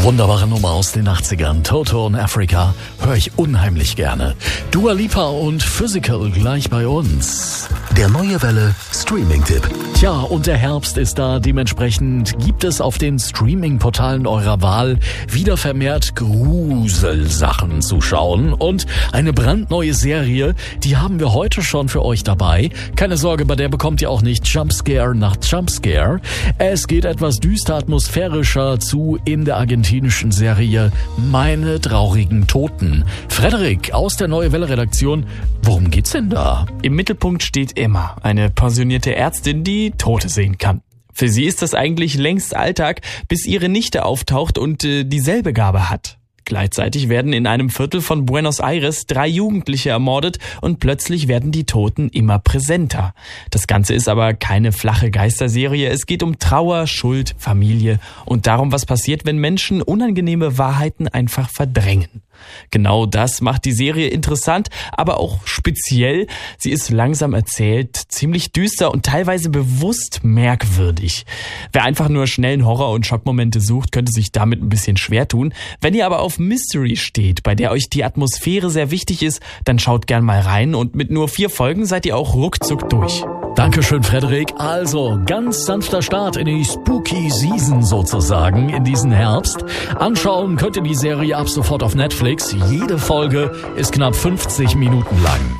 Wunderbare Nummer aus den 80ern. Toto und Africa höre ich unheimlich gerne. Dua Lipa und Physical gleich bei uns. Der Neue Welle Streaming-Tipp. Tja, und der Herbst ist da. Dementsprechend gibt es auf den Streaming-Portalen eurer Wahl wieder vermehrt Gruselsachen zu schauen. Und eine brandneue Serie, die haben wir heute schon für euch dabei. Keine Sorge, bei der bekommt ihr auch nicht Jumpscare nach Jumpscare. Es geht etwas düster atmosphärischer zu in der argentinischen Serie Meine traurigen Toten. Frederik aus der Neue Welle Redaktion, worum geht's denn da? Im Mittelpunkt steht Emma, eine pensionierte Ärztin, die Tote sehen kann. Für sie ist das eigentlich längst Alltag, bis ihre Nichte auftaucht und dieselbe Gabe hat. Gleichzeitig werden in einem Viertel von Buenos Aires 3 Jugendliche ermordet und plötzlich werden die Toten immer präsenter. Das Ganze ist aber keine flache Geisterserie. Es geht um Trauer, Schuld, Familie und darum, was passiert, wenn Menschen unangenehme Wahrheiten einfach verdrängen. Genau das macht die Serie interessant, aber auch speziell. Sie ist langsam erzählt, ziemlich düster und teilweise bewusst merkwürdig. Wer einfach nur schnellen Horror- und Schockmomente sucht, könnte sich damit ein bisschen schwer tun. Wenn ihr aber auf Mystery steht, bei der euch die Atmosphäre sehr wichtig ist, dann schaut gern mal rein und mit nur 4 Folgen seid ihr auch ruckzuck durch. Dankeschön, Frederik. Also, ganz sanfter Start in die Spooky Season sozusagen, in diesen Herbst. Anschauen könnt ihr die Serie ab sofort auf Netflix. Jede Folge ist knapp 50 Minuten lang.